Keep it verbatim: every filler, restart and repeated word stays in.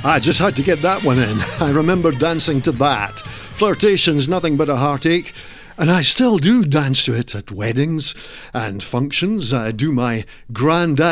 I just had to get that one in. I remember dancing to that. Flirtation's nothing but a heartache, and I still do dance to it at weddings and functions. I do my granddad